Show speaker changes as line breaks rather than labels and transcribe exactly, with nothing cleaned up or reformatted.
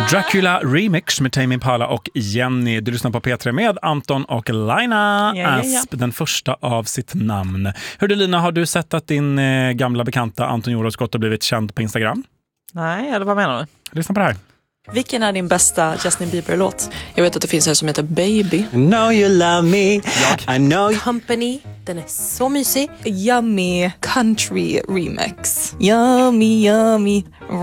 Dracula Remix med Tame Impala och Jenny. Du lyssnar på P tre med Anton och Laina
ja, ja, ja.
Asp, den första av sitt namn. Hörde Lina, har du sett att din eh, gamla bekanta Anton Jorosgott har blivit känd på Instagram?
Nej, eller vad menar du?
Lyssna på det här.
Vilken är din bästa Justin Bieber-låt? Jag vet att det finns en som heter Baby.
I know you love me.
Jag.
I know you...
Company, den är så mysig. Yummy Country Remix. Yummy, yummy